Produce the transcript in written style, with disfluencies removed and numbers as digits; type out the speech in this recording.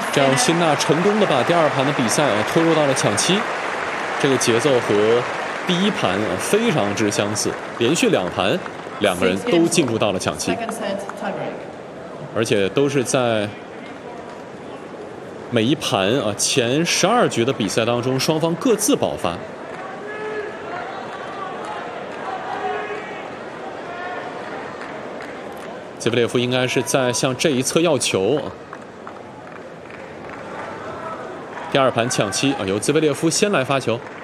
这样辛纳成功的把第2盘的比赛拖入到了抢七，这个节奏和第1盘非常之相似，连续2盘2个人都进入到了抢七，而且都是在每一盘前12局的比赛当中，双方各自爆发。兹维列夫应该是在向这一侧要球。第2盘抢七由兹维列夫先来发球。